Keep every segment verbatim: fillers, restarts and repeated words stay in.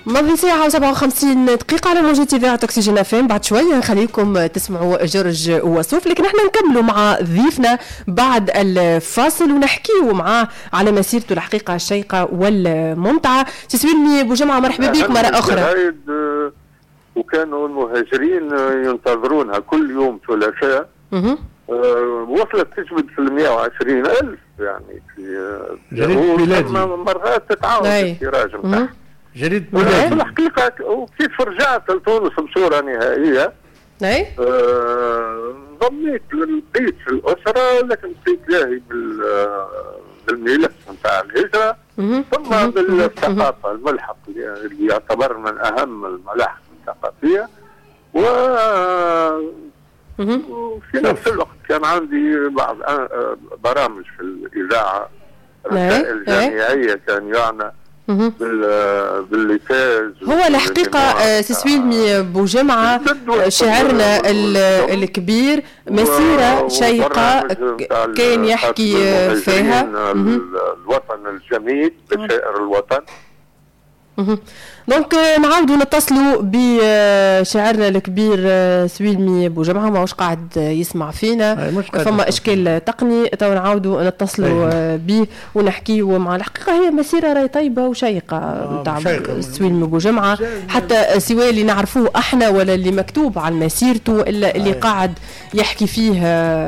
ماضي ساعة وسبعة وخمسين دقيقة على موجة إذاعة أكسجين اف ام. بعد شوية نخليكم تسمعوا جورج وسوف، لكن احنا نكملوا مع ضيفنا بعد الفاصل ونحكيوا معاه على مسيرته الحقيقة الشيقة والممتعة. تسويلمي بوجمعة، مرحبا بك مرة أخرى. وكانوا المهاجرين ينتظرونها كل يوم ثلاثاء. أه وصلت تجبد في المئة وعشرين ألف يعني في جريدة بلادي، مرات تتعاون التراج نتاعها جريدة بلادي. في الحقيقة وكيف رجعت لتونس بصورة نهائية اي انضميت للبيت في الأسرة، لكن بقيت لاهي بالملف نتاع الهجرة ثم بالثقافة الملحق اللي يعتبر من أهم الملاحق الثقافية. و وفي نفس الوقت كان عندي بعض برامج في الإذاعة، رسائل الجامعية كان يعني بالليفاز. هو الحقيقة سسويلمي بوجمعة شاعرنا الكبير مسيرة شيقة كان يحكي فيها الوطن الجميل بشائر الوطن. دونك نعاودوا نتصلوا بشاعرنا الكبير سويلمي بوجمعة، ما واش قاعد يسمع فينا، فما اشكال تقني، تو نعاودوا نتصلوا به ونحكيوا مع. الحقيقه هي مسيره راهي طيبه وشيقه نتاع سويلمي بوجمعة، حتى سواء اللي نعرفوه احنا ولا اللي مكتوب عن مسيرته الا اللي قاعد يحكي فيه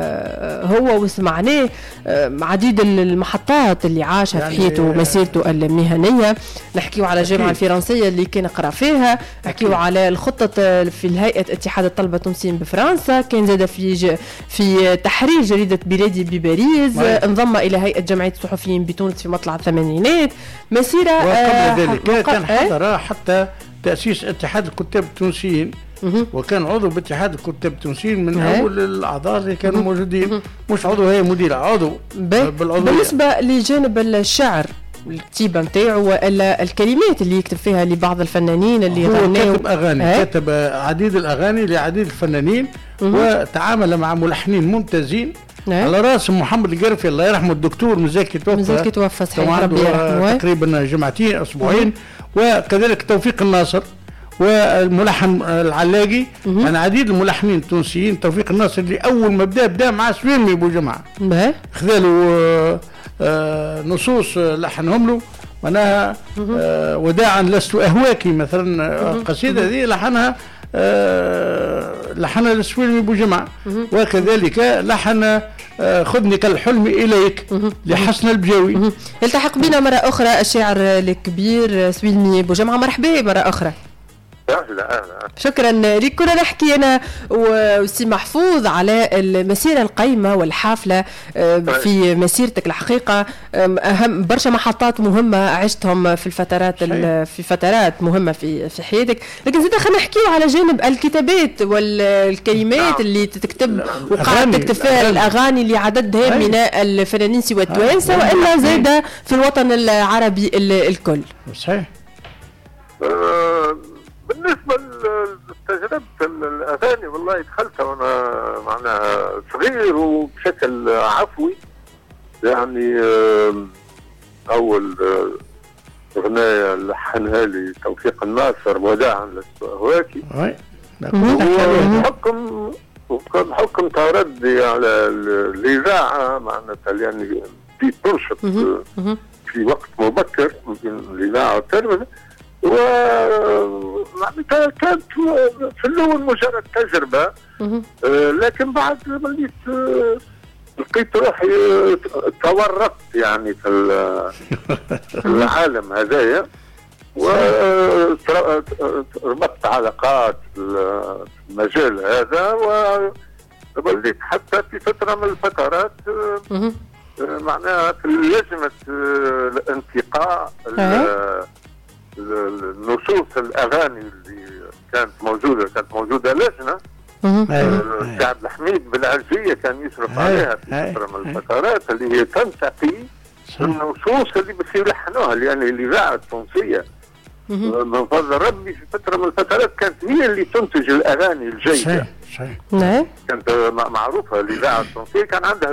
هو وسمعناه عديد المحطات اللي عاشها في حياته ومسيرته المهنيه. نحكيوا على الجامعه الفرنسيه اللي كان قرا فيها، نحكيوا على الخطة في الهيئة اتحاد الطلبة التونسيين بفرنسا، كان زاد في ج... في تحرير جريدة بلادي بباريس، انضم إلى هيئة جمعية الصحفيين بتونس في مطلع الثمانينات. مسيرة وقبل ذلك كان حضر حتى تأسيس اتحاد الكتاب التونسيين، وكان عضو باتحاد الكتاب التونسيين من أول الأعضاء اللي كانوا موجودين، مش عضو، هي مدير عضو بالعضوية. بالنسبة لجانب الشعر الكتيبة متاعه ولا الكلمات اللي يكتب فيها لبعض الفنانين اللي غنوا، كتب أغاني اه؟ كتب عديد الأغاني لعديد الفنانين وتعامل مع ملحنين ممتازين اه؟ على رأس محمد القرفي الله يرحمه، الدكتور مزاكي توفى مزاكي توفى صحيح ربي يرحمه تقريبا جمعتين أسبوعين، وكذلك توفيق الناصر والملحن العلاقي. أنا عديد الملحنين التونسيين، توفيق الناصر اللي أول ما بدأ بدأ مع سويلمي بوجمعة، خذاله آه نصوص لحنهم له، معناها آه وداعا لست أهواكي مثلا، القصيدة ذي لحنها آه لحنها لسويلمي بوجمعة، وكذلك لحن آه خذني كالحلم إليك لحسن البجاوي. يلتحق بنا مرة أخرى الشاعر الكبير سويلمي بوجمعة، مرحبا مرة أخرى. شكرا لك. كنا نحكي انا وسي محفوظ على المسيره القيمه والحافله في مسيرتك الحقيقه، اهم برشا محطات مهمه عشتهم في الفترات في فترات مهمه في في حياتك، لكن زيد خلينا نحكيو على جانب الكتابات والكلمات اللي تكتب وقاعد تكتب فيها الاغاني اللي عددها من الفنانين سوى التوانسه والا زاد في الوطن العربي الكل. صحيح. بالنسبة لتجربة الأغاني والله دخلت وأنا معناها صغير وبشكل عفوي، يعني أول أغنية لحنها لي توفيق الناصر وداعا لست أهواكي، وبحكم بحكم تردي على الإذاعة معناتها يعني في تنشط في وقت مبكر من الإذاعة والتلفزيون، و كانت في الأول مجرد تجربة، لكن بعد وليت لقيت روحي تورطت يعني في العالم هذايا، وربطت علاقات في المجال هذا، ووليت حتى في فترة من الفترات معناها في لجنة الانتقاء النصوص الأغاني اللي كانت موجودة، كانت موجودة لجنة سعد الحميد بالعزية كان يشرف عليها في فترة من الفترات، اللي هي تنتقي النصوص اللي بس يلحنوها، لأن الإذاعة التونسية من فضل ربي في فترة من الفترات كانت هي اللي تنتج الأغاني الجيدة. نعم. كانت معروفة الإذاعة التونسية كان عندها زوج فرق موسيقية، الفرقة الأولى والفرقة الثانية. صحيح.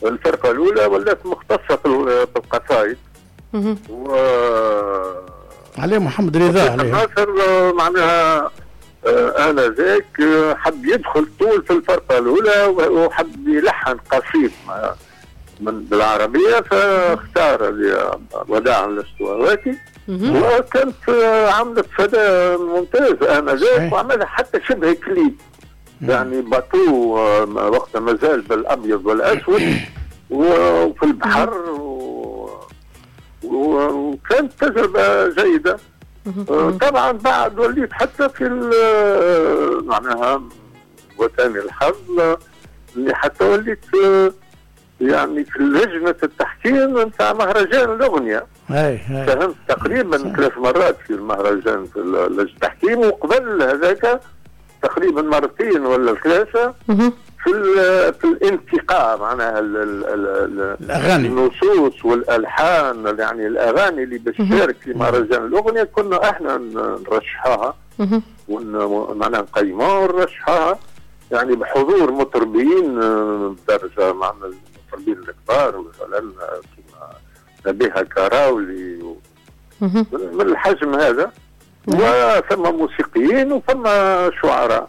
الفرقة الأولى ولات مختصة في القصائد. و عليه محمد رضا عليه ناصر معناها أنا ذاك حب يدخل طول في الفرقة الأولى وحب يلحن قصيد من بالعربية، فاختار وداعا للسواواتي وكانت عملت صدى ممتاز أنا ذاك، وعملها حتى شبه كليب يعني باتو وقتها مازال بالأبيض والأسود وفي البحر و... وكانت تجربة جيدة. طبعا بعد وليت حتى في معناها وثاني الحظ اللي حتى وليت يعني في لجنة التحكيم نتاع مهرجان الأغنية. ساهمت تقريبا ثلاث مرات في المهرجان في لجنة التحكيم، وقبل هذاك تقريبا مرتين ولا ثلاثة في في الانتقاء معناها الاغاني النصوص والالحان، يعني الاغاني اللي بتشارك في مهرجان الاغنيه كنا احنا نرشحها ومعناها نقيموها ونرشحها يعني بحضور مطربين بدرجه معنا المطربين الكبار مثلا كما نبيها كراولي من الحجم هذا، وثم موسيقيين وثم شعراء.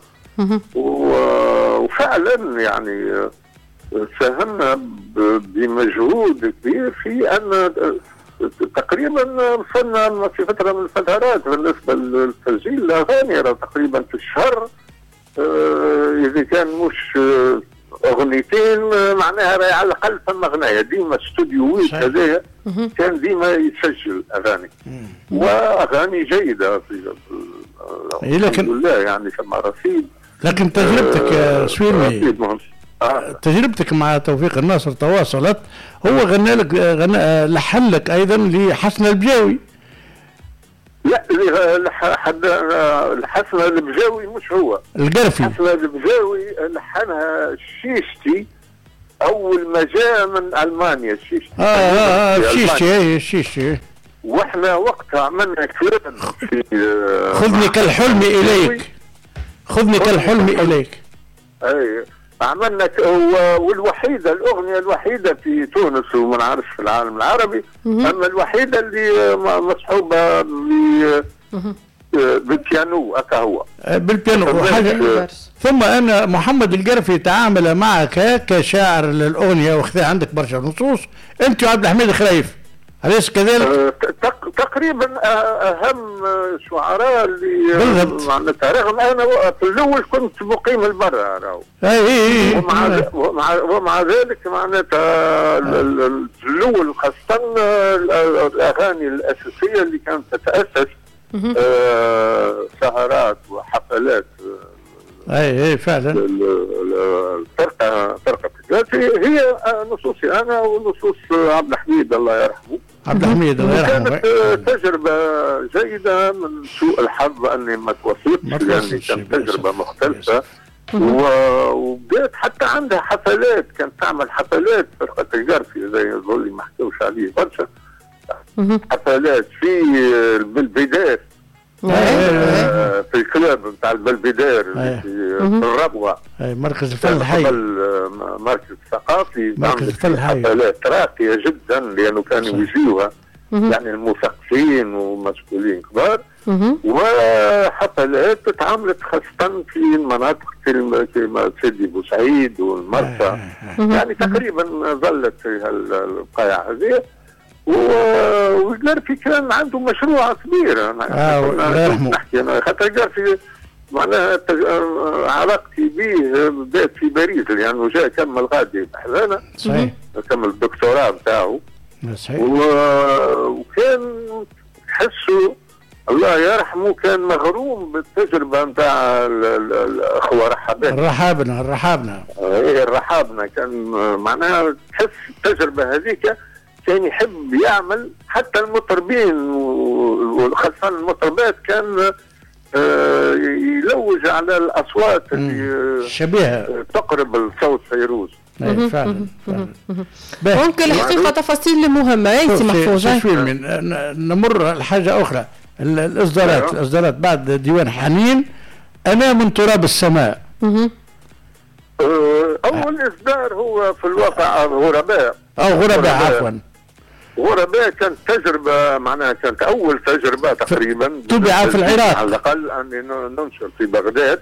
وفعلا يعني ساهمنا بمجهود كبير في ان تقريبا وصلنا في فتره من الفترات بالنسبه للتسجيل الاغاني تقريبا في الشهر اذا كان مش اغنيتين معناها على الاقل ثم اغنيه ديما استوديويات هذايا كان ديما يسجل اغاني واغاني جيده في الحمد لله يعني كما رصيد. لكن تجربتك يا سويمي تجربتك مع توفيق الناصر تواصلت، هو غنى لك غنى لحن لك ايضا لحسن البجاوي. لا حسن البجاوي مش هو القرفي، حسن البجاوي لحنها الشيشتي اول ما جاء من المانيا. الشيشتي اه اه الشيشتي اي الشيشتي، واحنا وقتها عملنا كلام في خذني كالحلم اليك، خذني كالحلم اليك. اي عملنا والوحيده الاغنيه الوحيده في تونس وما نعرفش في العالم العربي، اما الوحيده اللي مصحوبه بالبيانو هكا هو بالبيانو حاجه. ثم ان محمد القرفي تعامل معك كشاعر للاغنيه واخذ عندك برشا نصوص انت وعبد الحميد الخرايف، أليس كذلك؟ تقريبا اهم شعراء اللي معناتها رغم انا في الاول كنت مقيم البرا راهو اي ومع ومع ومع ذلك معناتها الاول خاصه الاغاني الاساسيه اللي كانت تتاسس سهرات وحفلات. اي اي فعلا الفرقه فرقه هي نصوصي انا ونصوص عبد الحميد الله يرحمه. عبد الحميد الله يرحمه كانت تجربه جيده من سوء الحظ اني ما توفقتش لاني كانت تجربه مختلفه وبدات حتى عندها حفلات، كانت تعمل حفلات فرقه القرفي زي اللي ما حكوش عليه برشا حفلات في بالبداية في الكلاب نتاع البلبدار في الربوة مركز الفل الحي مركز ثقافي مركز الفل الحي حفلات راقية جدا لأنه كانوا يجيوها يعني المثقفين ومسؤولين كبار، وحفلات تعاملت خاصة في المناطق كما سيدي بوسعيد والمرسى يعني تقريبا ظلت في القاعة هذه. والقرفي كان عنده مشروع كبير اه نحكي انا خاطر القرفي معناها علاقتي به بدات في باريس لانه جاء كمل غادي بحذانا صحيح كمل الدكتوراه بتاعه صحيح وكان تحسه الله يرحمه كان مغروم بالتجربه نتاع الاخوه رحابنا الرحابنه الرحابنه ايه الرحابنه كان معناها تحس التجربه هذيك كان يحب يعمل حتى المطربين وخاصة المطربات كان يلوج على الأصوات اللي شبيهة تقرب الصوت فيروز. فعلا ممكن الحقيقة تفاصيل مهمة يا محفوظ. نمر الحاجة أخرى الإصدارات الإصدارات بعد ديوان حنين أنا من تراب السماء اول اصدار هو في الواقع غرباء او غرباء عفوا غرباء كانت تجربه معناها كانت اول تجربه تقريبا تبع في العراق على الاقل اني ننشر في بغداد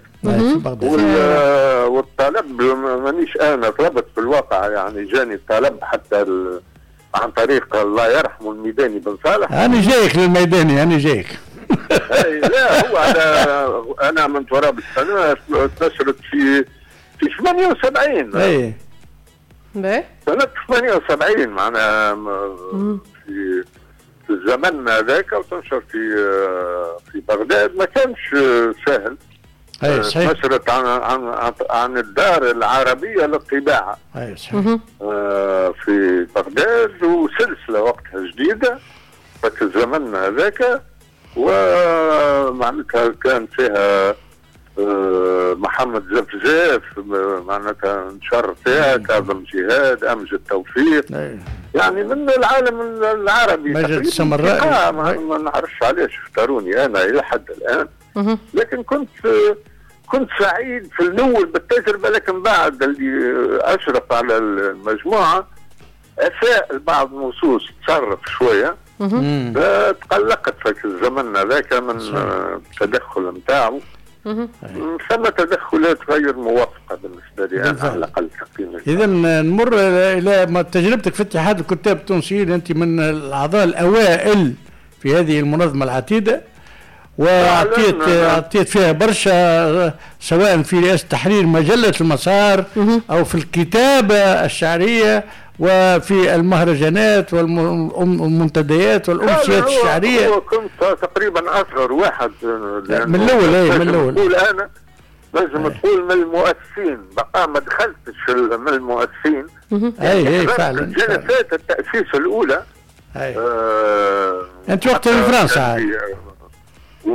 والطلب مانيش انا طلبت في الواقع يعني جاني طلب حتى عن طريق الله يرحمه الميداني بن صالح. انا جايك للميداني انا جايك. اي لا هو انا انا من تراب السنه نشرت في في ثمانية وسبعين. اي باهي سنة ثمانية وسبعين معناها في في الزمن هذاك وتنشر في في بغداد ما كانش سهل. اي صحيح. نشرت عن عن عن الدار العربية للطباعة. اي صحيح. في بغداد وسلسلة وقتها جديدة في الزمن هذاك ومعناتها كان فيها محمد زفزاف معناتها نشر فيها كاظم جهاد امجد توفيق يعني من العالم العربي مجد السمرائي آه ما نعرفش علاش اختاروني انا الى حد الان لكن كنت كنت سعيد في الاول بالتجربه لكن بعد اللي اشرف على المجموعه اساء بعض النصوص تصرف شويه تقلقت في الزمن هذاك من التدخل نتاعو ثم تدخلات غير موافقه بالنسبه لي انا على الاقل تقييمي. اذا نمر الى تجربتك في اتحاد الكتاب التونسيين انت من الاعضاء الاوائل في هذه المنظمه العتيده وعطيت عطيت فيها برشا سواء في رئاسه تحرير مجله المسار او في الكتابه الشعريه وفي المهرجانات والمنتديات والامسيات الشعريه. هو كنت تقريبا اصغر واحد من الاول. اي من الاول تقول انا لازم تقول من المؤسسين بقى ما دخلتش من المؤسسين. اي اي فعلا جلسات التاسيس الاولى. اي آه انت وقت في فرنسا و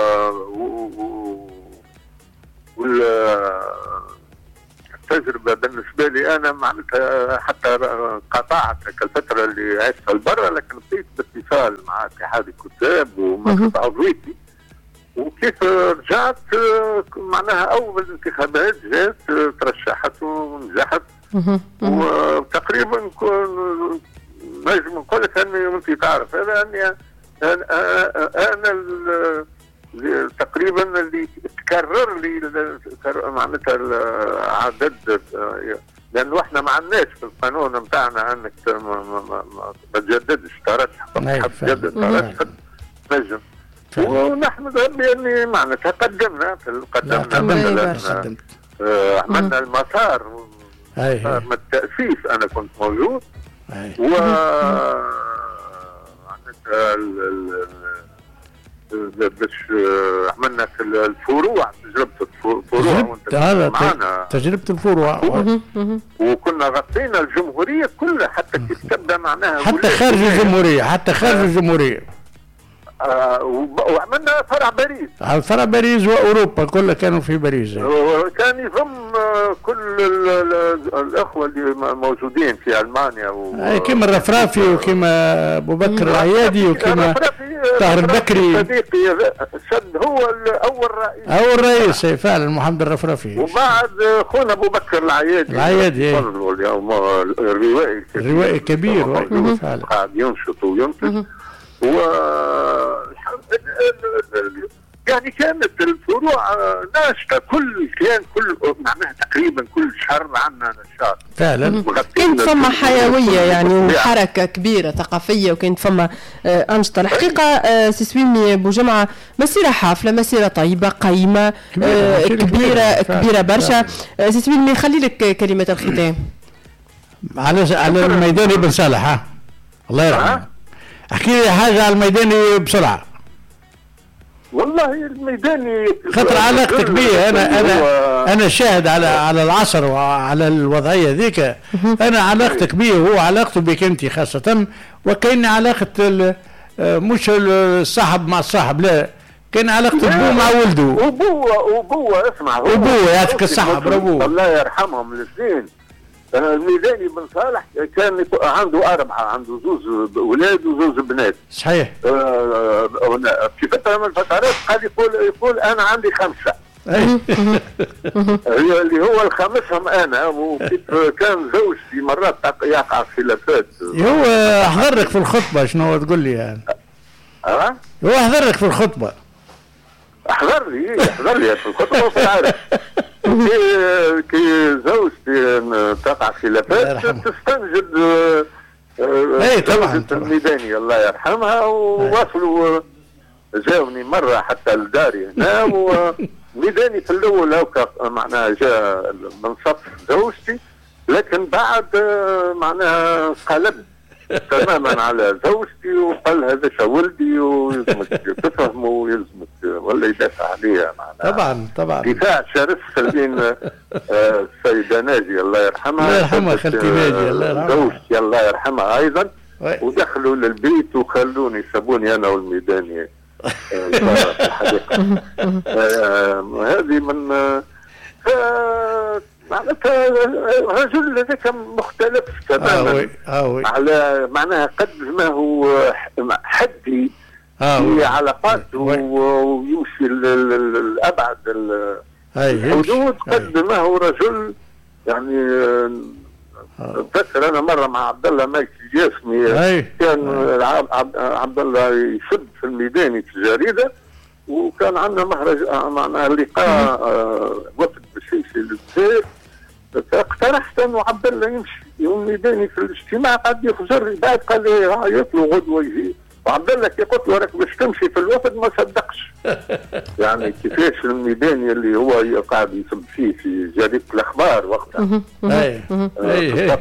وال التجربه بالنسبه لي انا معناتها حتى قطعت الفتره اللي عشتها لبرا لكن بقيت باتصال مع اتحاد الكتاب ومكتب عضويتي وكيف رجعت معناها اول انتخابات جات ترشحت ونجحت وتقريبا نجم نقول لك اني انت تعرف هذا اني انا تقريبا اللي تكرر لي معناتها عدد لانه احنا ما عندناش في القانون نتاعنا انك ما تجددش ترشح فقط تجدد ترشح نجم ونحمد ربي اني معناتها قدمنا قدمنا عملنا المسار من التاسيس انا كنت موجود و باش عملنا في الفروع تجربه الفروع معنا تجربه الفروع وكنا غطينا الجمهوريه كلها حتى كيف تبدا معناها حتى خارج الجمهوريه حتى خارج الجمهوريه آه وعملنا فرع باريس. فرع باريس واوروبا كلها كانوا في باريس. كان يضم كل الاخوه اللي موجودين في المانيا و... اي كيما الرفرافي وكيما ابو بكر العيادي وكيما طاهر البكري صديقي سد هو اول رئيس اول رئيس فعلا محمد الرفرافي وبعد خونا ابو بكر العيادي العيادي اليوم الروائي الروائي كبير فعلا قاعد ينشط وينتج و يعني كانت الفروع ناشطه كل كان كل معناها تقريبا كل شهر عندنا نشاط فعلا كانت فما حيويه يعني حركه كبيره ثقافيه وكانت فما انشطه الحقيقه. سي سويمي بوجمعه مسيره حافله مسيره طيبه قيمه كبيره كبيره برشا. سي سويمي خلي لك كلمه الختام على على الميداني بن صالح. ها الله يرحمه احكي لي حاجه على الميداني بسرعه. والله الميداني خاطر علاقتك بيه انا انا انا شاهد على على العصر وعلى الوضعيه ذيك. انا علاقتك بيه وهو علاقته بك انت خاصه وكأن علاقه مش الصاحب مع الصاحب لا كان علاقه ابوه مع ولده. ابوه ابوه اسمع ابوه يعطيك الصحه برافو الله يرحمهم الاثنين. الميداني بن صالح كان عنده أربعة عنده زوز أولاد وزوز بنات. صحيح. آه في فترة من الفترات قال يقول يقول أنا عندي خمسة. هي اللي هو الخامسهم انا، وكيف كان زوجتي مرات يقع خلافات. هو احضرك في الخطبه شنو تقول لي يعني؟ اه هو احضرك في الخطبه. احضر لي احضر لي في الخطبه وعارف كي كي زوجتي تقع خلافات تستنجد اي طبعا الميداني الله يرحمها، وواصلوا جاوني مره حتى لداري هنا، وميداني في الاول هكا معناها جاء من صف زوجتي، لكن بعد معناها قلب تماما على زوجتي وقال هذا ولدي ويلزمك تفهمه ويلزمك ولا يدافع عليها معناها. طبعا طبعا دفاع شرس بين السيده ناجي الله يرحمها، الله يرحمها خالتي ناجي الله يرحمها، زوجتي الله يرحمها ايضا، ودخلوا للبيت وخلوني سابوني انا والميداني في الحديقه. هذه من معناتها الرجل هذاك مختلف تماما آه على معناها قد ما هو حدي في علاقاته ويمشي لابعد الحدود، قد ما هو رجل يعني. اتذكر انا مره مع عبد الله مالك الجاسمي كان عبد الله يشد في الميداني في الجريده، وكان عندنا مهرجان معناها لقاء وفد بالشيشي للجزائر، فاقترحت انه عبد الله يمشي يوم ميداني في الاجتماع، قعد يخزر بعد قال لي يطلع غدوه يجي، وعبد الله كي قلت له راك باش تمشي في الوفد ما صدقش. يعني كيفاش الميداني اللي هو قاعد يسب فيه في جريده الاخبار وقتها اي اي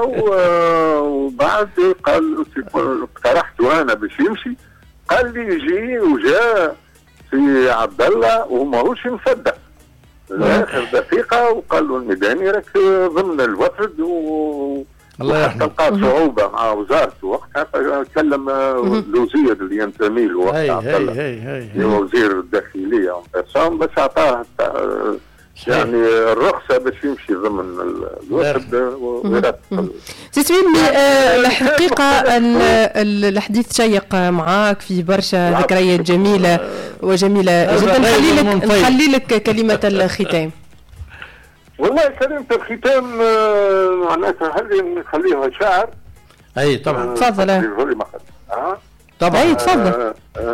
وبعد قال اقترحت انا باش يمشي، قال لي يجي وجاء في عبد الله وماهوش مصدق لاخر دقيقه، وقال له الميداني راك ضمن الوفد و الله يرحمه. لقى صعوبه مع وزارته وقتها، كلم الوزير اللي ينتمي له وقتها هي هي هي هي وزير الداخليه بس اعطاه يعني الرخصه باش يمشي ضمن الوفد ويرتب. سي سويلمي الحقيقه الحديث شيق معاك في برشا ذكريات جميله وجميله جدا. نخلي لك نخلي لك كلمه الختام. والله كلمة الختام معناتها هل نخليها شعر؟ اي طبعا تفضل. اه طبعا اي تفضل.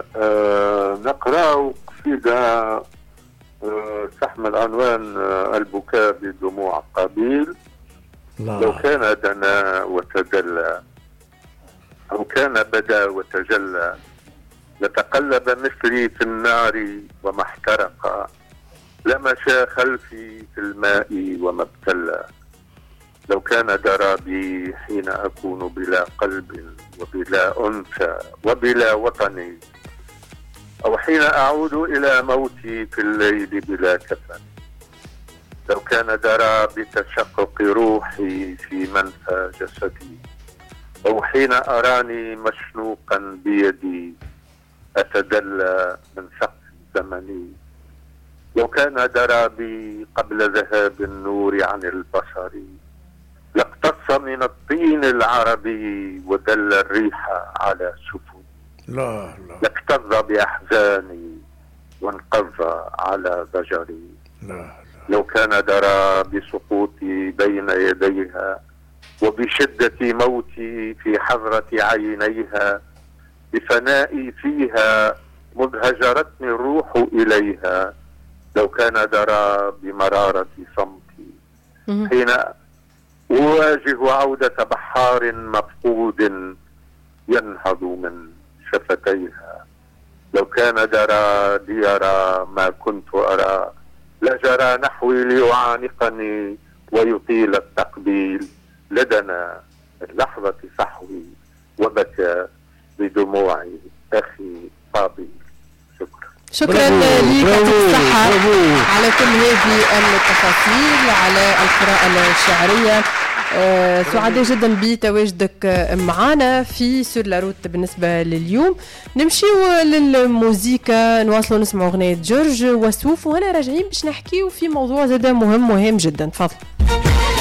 نقرأ قصيدة تحمل عنوان البكاء بدموع قابيل. لو كان دنا وتدلى أو كان بدا وتجلى لتقلب مثلي في النار وما احترق، لمشى خلفي في الماء وما ابتلى. لو كان درى بي حين أكون بلا قلب وبلا أنثى وبلا وطن، أو حين أعود إلى موتي في الليل بلا كفن. لو كان درى بتشقق روحي في منفى جسدي، أو حين أراني مشنوقا بيدي أتدلى من سقف زمني. لو كان درى بي قبل ذهاب النور عن البصر، لاقتص من الطين العربي ودل الريح على سفن. لا لا لاكتظ بأحزاني وانقض على ضجري. لا لا لو كان درى بسقوطي بين يديها وبشدة موتي في حضرة عينيها، بفنائي فيها مذ هجرتني الروح إليها. لو كان درى بمرارة صمتي حين أواجه عودة بحار مفقود ينهض من شفتيها. لو كان درى ليرى ما كنت أرى، لجرى نحوي ليعانقني ويطيل التقبيل. لدنا اللحظة صحوي وبكى بدموع أخي قابيل. شكرا. شكرا لك، يعطيك الصحة على كل هذه التفاصيل، على القراءة الشعرية. أه سعداء جدا بتواجدك معنا في سور لا روت. بالنسبة لليوم نمشيو للموسيقى، نواصلوا نسمعوا أغنية جورج وسوف، وهنا راجعين باش نحكيو في موضوع زادا مهم مهم جدا. تفضل.